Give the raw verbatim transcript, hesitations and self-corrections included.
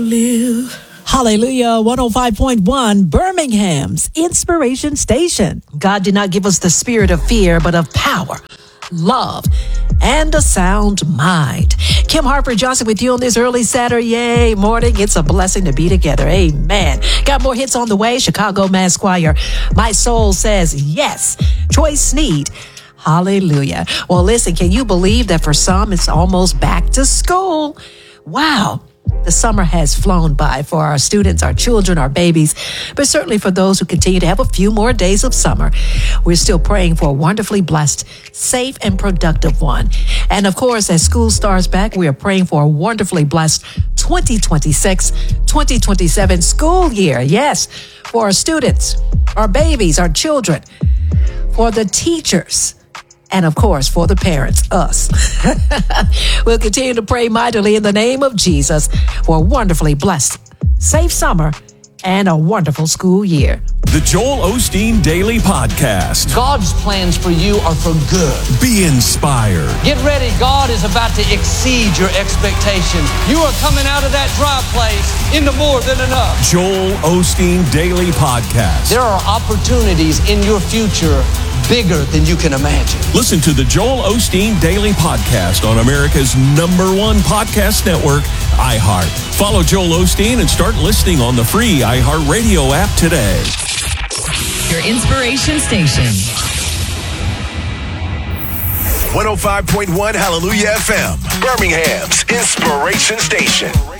Live. Hallelujah. one oh five point one, Birmingham's Inspiration Station. God did not give us the spirit of fear, but of power, love, and a sound mind. Kim Harper Johnson with you on this early Saturday morning. It's a blessing to be together. Amen. Got more hits on the way. Chicago Mass Choir, My Soul Says Yes. Troy Sneed. Hallelujah. Well, listen, can you believe that for some it's almost back to school? Wow. The summer has flown by for our students, our children, our babies, but certainly for those who continue to have a few more days of summer. We're still praying for a wonderfully blessed, safe, and productive one. And of course, as school starts back, we are praying for a wonderfully blessed twenty twenty-six twenty twenty-seven school year. Yes, for our students, our babies, our children, for the teachers, and of course, for the parents, us. We'll continue to pray mightily in the name of Jesus for a wonderfully blessed, safe summer and a wonderful school year. The Joel Osteen Daily Podcast. God's plans for you are for good. Be inspired. Get ready. God is about to exceed your expectations. You are coming out of that dry place into more than enough. Joel Osteen Daily Podcast. There are opportunities in your future bigger than you can imagine. Listen to the Joel Osteen Daily Podcast on America's number one podcast network, iHeart. Follow Joel Osteen and start listening on the free iHeartRadio app today. Your inspiration station. one oh five point one Hallelujah F M, Birmingham's Inspiration Station.